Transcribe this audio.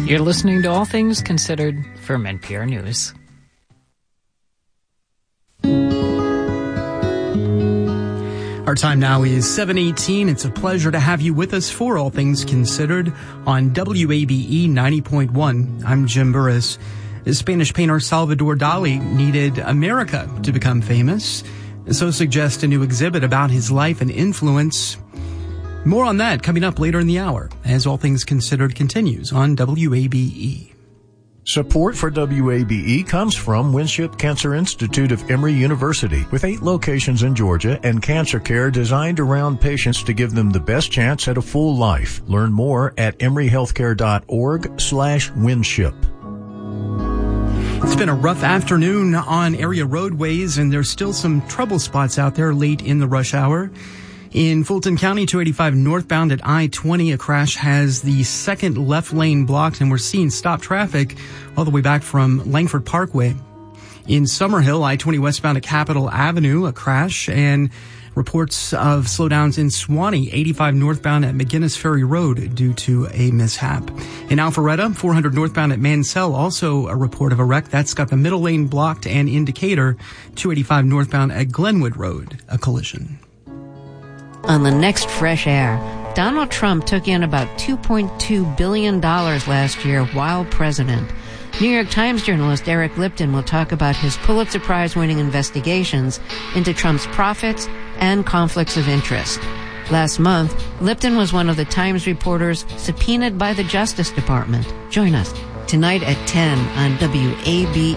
You're listening to All Things Considered from NPR News. Our time now is 7:18. It's a pleasure to have you with us for All Things Considered on WABE 90.1. I'm Jim Burris. The Spanish painter Salvador Dali needed America to become famous, and so suggests a new exhibit about his life and influence. More on that coming up later in the hour as All Things Considered continues on WABE. Support for WABE comes from Winship Cancer Institute of Emory University, with 8 locations in Georgia and cancer care designed around patients to give them the best chance at a full life. Learn more at emoryhealthcare.org/Winship. It's been a rough afternoon on area roadways, and there's still some trouble spots out there late in the rush hour. In Fulton County, 285 northbound at I-20, a crash has the second left lane blocked, and we're seeing stop traffic all the way back from Langford Parkway. In Summerhill, I-20 westbound at Capitol Avenue, a crash, and reports of slowdowns in Suwanee, 85 northbound at McGinnis Ferry Road due to a mishap. In Alpharetta, 400 northbound at Mansell, also a report of a wreck. That's got the middle lane blocked, and in Decatur, 285 northbound at Glenwood Road, a collision. On the next Fresh Air, Donald Trump took in about $2.2 billion last year while president. New York Times journalist Eric Lipton will talk about his Pulitzer Prize-winning investigations into Trump's profits and conflicts of interest. Last month, Lipton was one of the Times reporters subpoenaed by the Justice Department. Join us tonight at 10 on WABE.